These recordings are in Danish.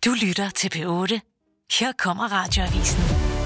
Du lytter til P8. Her kommer Radioavisen.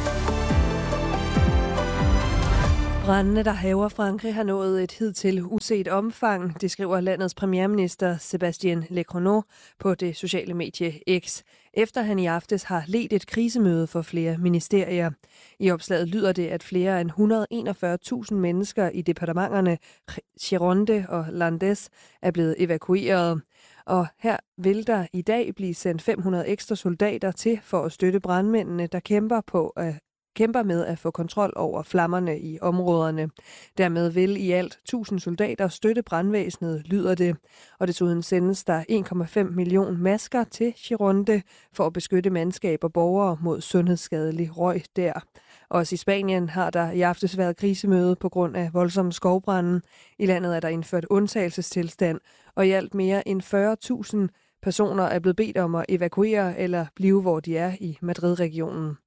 Brandene, der hærger Frankrig, har nået et hidtil uset omfang, det skriver landets premierminister Sébastien Lecornu på det sociale medie X, efter han i aftes har ledt et krisemøde for flere ministerier. I opslaget lyder det, at flere end 141.000 mennesker i departementerne Gironde og Landes er blevet evakueret. Og her vil der i dag blive sendt 500 ekstra soldater til for at støtte brandmændene, der kæmper med at få kontrol over flammerne i områderne. Dermed vil i alt 1000 soldater støtte brandvæsenet, lyder det. Og desuden sendes der 1,5 million masker til Gironde for at beskytte mandskab og borgere mod sundhedsskadelig røg der. Også i Spanien har der i aftes været krisemøde på grund af voldsomme skovbranden. I landet er der indført undtagelsestilstand, og i alt mere end 40.000 personer er blevet bedt om at evakuere eller blive, hvor de er i Madrid-regionen.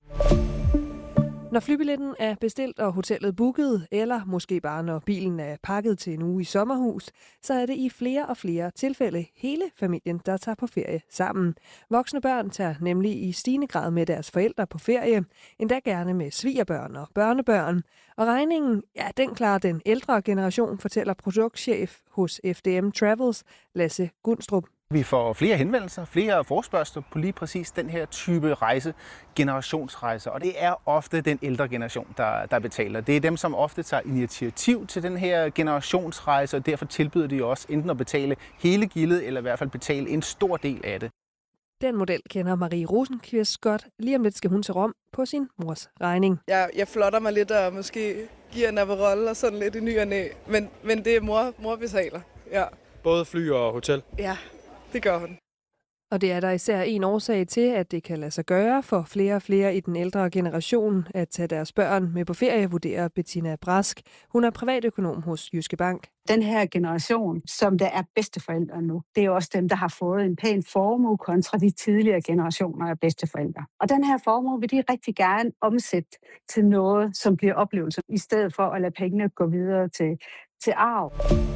Når flybilletten er bestilt og hotellet booket, eller måske bare når bilen er pakket til en uge i sommerhus, så er det i flere og flere tilfælde hele familien, der tager på ferie sammen. Voksne børn tager nemlig i stigende grad med deres forældre på ferie, endda gerne med svigerbørn og børnebørn. Og regningen, ja, den klarer den ældre generation, fortæller produktchef hos FDM Travels, Lasse Gunstrup. Vi får flere henvendelser, flere forespørgsler på lige præcis den her type rejse, generationsrejser. Og det er ofte den ældre generation, der betaler. Det er dem, som ofte tager initiativ til den her generationsrejse, og derfor tilbyder de også enten at betale hele gildet, eller i hvert fald betale en stor del af det. Den model kender Marie Rosenkvist godt. Lige om lidt skal hun til Rom på sin mors regning. Jeg flotter mig lidt og måske giver en Aperol og sådan lidt i ny og næ. Men det er mor betaler. Ja. Både fly og hotel? Ja, det gør hun. Og det er der især en årsag til, at det kan lade sig gøre for flere og flere i den ældre generation at tage deres børn med på ferie, vurderer Bettina Brask. Hun er privatøkonom hos Jyske Bank. Den her generation, som der er bedsteforældre nu, det er også dem, der har fået en pæn formue kontra de tidligere generationer af bedsteforældre. Og den her formue vil de rigtig gerne omsætte til noget, som bliver oplevelser, i stedet for at lade pengene gå videre til arv.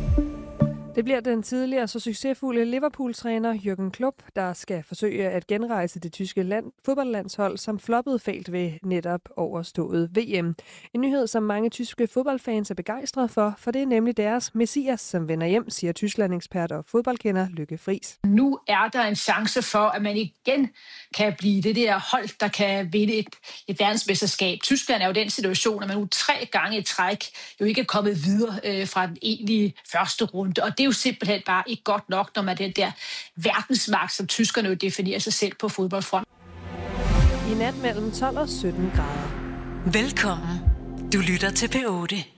Det bliver den tidligere så succesfulde Liverpool-træner Jürgen Klopp, der skal forsøge at genrejse det tyske fodboldlandshold, som floppede fælt ved netop overstået VM. En nyhed, som mange tyske fodboldfans er begejstrede for det er nemlig deres messias, som vender hjem, siger Tyskland-ekspert og fodboldkender Lykke Friis. Nu er der en chance for, at man igen kan blive det der hold, der kan vinde et verdensmesterskab. Tyskland er jo den situation, at man nu 3 gange i træk jo ikke er kommet videre fra den egentlige første runde, og det er jo simpelthen bare ikke godt nok, når man er den der verdensmagt, som tyskerne jo definerer sig selv på fodboldfront. I nat mellem 12 og 17 grader. Velkommen. Du lytter til P8.